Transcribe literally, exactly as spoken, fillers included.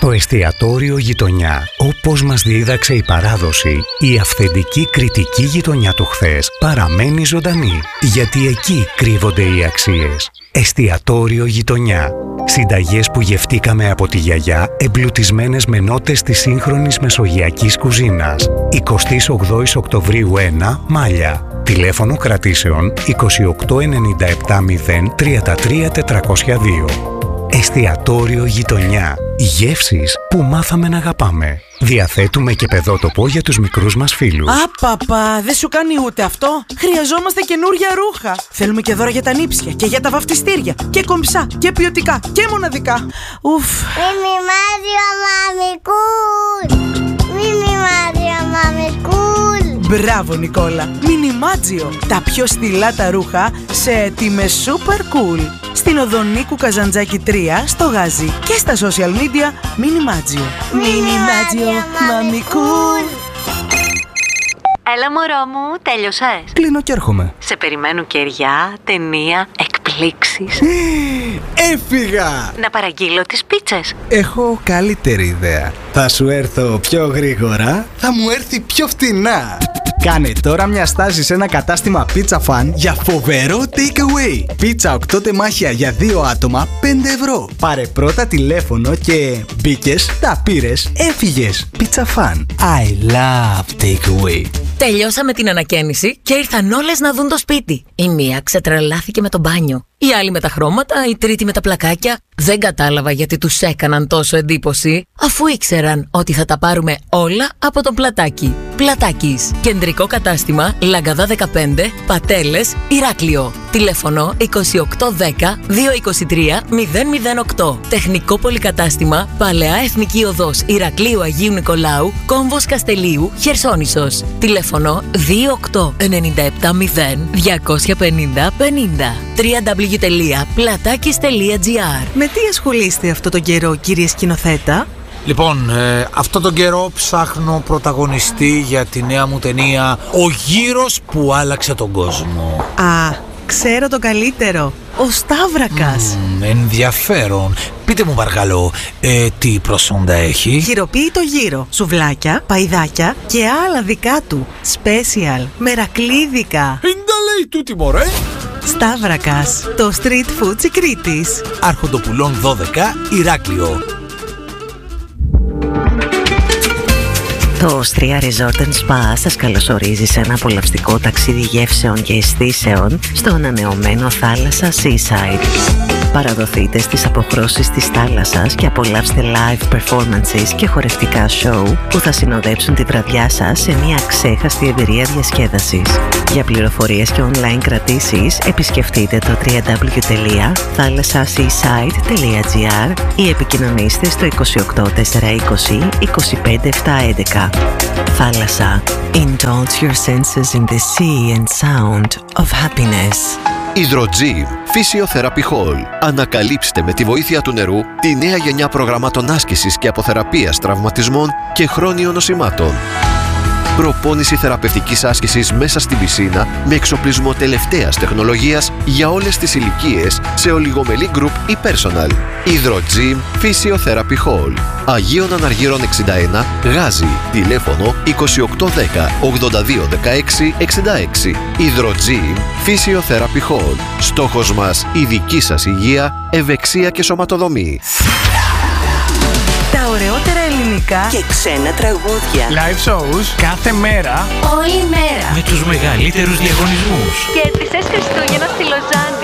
Στο εστιατόριο Γειτονιά, όπως μας δίδαξε η παράδοση, η αυθεντική κριτική γειτονιά του χθες παραμένει ζωντανή, γιατί εκεί κρύβονται οι αξίες. Εστιατόριο Γειτονιά. Συνταγές που γευτήκαμε από τη γιαγιά, εμπλουτισμένες με νότες της σύγχρονης μεσογειακής κουζίνας. εικοστή όγδοη Οκτωβρίου ένα, Μάλια. Τηλέφωνο κρατήσεων είκοσι οκτώ ενενήντα επτά μηδέν τριάντα τρία τετρακόσια δύο. Εστιατόριο Γειτονιά. Γεύσεις που μάθαμε να αγαπάμε. Διαθέτουμε και παιδότοπο για τους μικρούς μας φίλους. Απαπα, δεν σου κάνει ούτε αυτό. Χρειαζόμαστε καινούργια ρούχα. Θέλουμε και δώρα για τα νύψια και για τα βαφτιστήρια. Και κομψά και ποιοτικά και μοναδικά. Ουφ. Μιμιμάδιο μαμικούλ. Μιμιμάδιο μαμικούλ. Μπράβο Νικόλα. Μινιμάτζιο. Τα πιο στυλάτα ρούχα σε τιμές super cool. Στην οδό Νίκου Καζαντζάκη τρία, στο Γάζι και στα social media Μινιμάτζιο. Μινιμάτζιο μαμικούλ. Έλα μωρό μου, τέλειωσες? Κλείνω και έρχομαι. Σε περιμένουν κεριά, ταινία, εκπλήξεις. Έφυγα! Να παραγγείλω τις πίτσες. Έχω καλύτερη ιδέα. Θα σου έρθω πιο γρήγορα, θα μου έρθει πιο φτηνά. Κάνε τώρα μια στάση σε ένα κατάστημα Pizza Fan για φοβερό takeaway. Πίτσα οκτώ τεμάχια για δύο άτομα, πέντε ευρώ. Πάρε πρώτα τηλέφωνο και μπήκες, τα πήρες, έφυγες. Pizza Fan. I love takeaway. Τελειώσαμε την ανακαίνιση και ήρθαν όλες να δουν το σπίτι. Η μία ξετρελάθηκε με το μπάνιο, η άλλη με τα χρώματα, η τρίτη με τα πλακάκια. Δεν κατάλαβα γιατί τους έκαναν τόσο εντύπωση, αφού ήξεραν ότι θα τα πάρουμε όλα από τον Πλατάκι. Πλατάκης. Κεντρικό κατάστημα Λαγκαδά δεκαπέντε, Πατέλες, Ηράκλειο. Τηλέφωνο είκοσι οκτώ δέκα διακόσια είκοσι τρία μηδέν μηδέν οκτώ. Τεχνικό πολυκατάστημα Παλαιά Εθνική Οδός Ηρακλείου Αγίου Νικολάου, Κόμβος Καστελίου, Χερσόνησος. Τηλέφωνο δύο οκτώ ενενήντα επτά μηδέν διακόσια πενήντα πενήντα. double-u double-u double-u τελεία πλατάκης τελεία τζι άρ. Με τι ασχολείστε αυτό τον καιρό, κύριε σκηνοθέτα? Λοιπόν, ε, αυτό τον καιρό ψάχνω πρωταγωνιστή για τη νέα μου ταινία «Ο γύρος που άλλαξε τον κόσμο». Α, ξέρω το καλύτερο. Ο Σταύρακας. Mm, ενδιαφέρον. Πείτε μου παρακαλώ, ε, τι προσόντα έχει? Χειροποίητο γύρο, σουβλάκια, παϊδάκια και άλλα δικά του. Special, μερακλίδικα. Πίντα λέει τούτη μωρέ. Σταύρακας, το street food της Κρήτης. Άρχοντοπουλών δώδεκα, Ηράκλειο. Το Ostriya Resort and Spa σας καλωσορίζει σε ένα απολαυστικό ταξίδι γεύσεων και αισθήσεων στο ανανεωμένο θάλασσα Seaside. Παραδοθείτε στις αποχρώσεις της θάλασσας και απολαύστε live performances και χορευτικά show που θα συνοδέψουν τη βραδιά σας σε μια αξέχαστη εμπειρία διασκέδασης. Για πληροφορίες και online κρατήσεις επισκεφτείτε το double-u double-u double-u τελεία θάλασσασseaside τελεία τζι άρ ή επικοινωνήστε στο είκοσι οκτώ τετρακόσια είκοσι είκοσι πέντε επτακόσια έντεκα. Θάλασσα. Indulge your senses in the sea and sound of happiness. Hydrogym Physiotherapy Hall. Ανακαλύψτε με τη βοήθεια του νερού τη νέα γενιά προγραμμάτων άσκησης και αποθεραπείας τραυματισμών και χρόνιων νοσημάτων. Προπόνηση θεραπευτικής άσκησης μέσα στην πισίνα με εξοπλισμό τελευταίας τεχνολογίας για όλες τις ηλικίες σε ολιγομελή group ή personal. Hydrogym Physiotherapy Hall. Αγίων Αναργύρων εξήντα ένα, Γάζι. Τηλέφωνο είκοσι οκτώ δέκα ογδόντα δύο δεκαέξι εξήντα έξι. Hydrogym Physiotherapy Hall. Στόχος μας η δική σας υγεία, ευεξία και σωματοδομή. Τα ωραιότερα ελληνικά Και ξένα τραγούδια. Live shows κάθε μέρα. Όλη μέρα. Με τους μεγαλύτερους διαγωνισμούς. Κέρδισες Χριστούγεννα στη Λοζάνη.